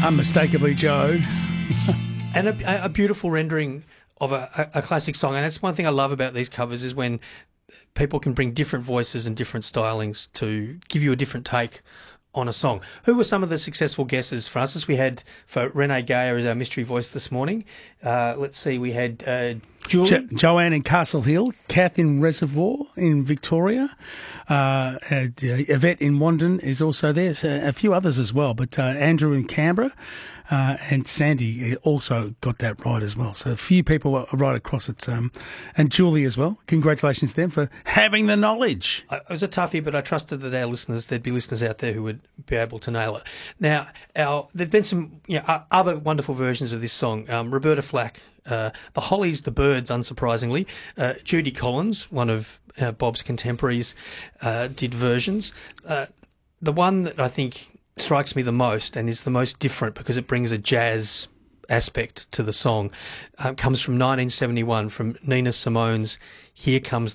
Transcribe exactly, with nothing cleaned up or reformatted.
Unmistakably Joe. And a, a beautiful rendering of a, a classic song. And that's one thing I love about these covers is when people can bring different voices and different stylings to give you a different take on a song. Who were some of the successful guesses, Francis? We had for Renee Gayer as our mystery voice this morning. Uh, let's see, we had uh, Julie. Jo- Joanne in Castle Hill, Kath in Reservoir in Victoria, uh, and, uh, Yvette in Wandon is also there, so a few others as well, but uh, Andrew in Canberra. Uh, and Sandy also got that right as well. So a few people are right across it. Um, and Julie as well. Congratulations to them for having the knowledge. It was a toughie, but I trusted that our listeners, there'd be listeners out there who would be able to nail it. Now, our, there've been some you know, other wonderful versions of this song. Um, Roberta Flack, uh, The Hollies, The Birds, unsurprisingly. Uh, Judy Collins, one of uh, Bob's contemporaries, uh, did versions. Uh, the one that I think strikes me the most and is the most different because it brings a jazz aspect to the song um, comes from nineteen seventy-one from Nina Simone's Here Comes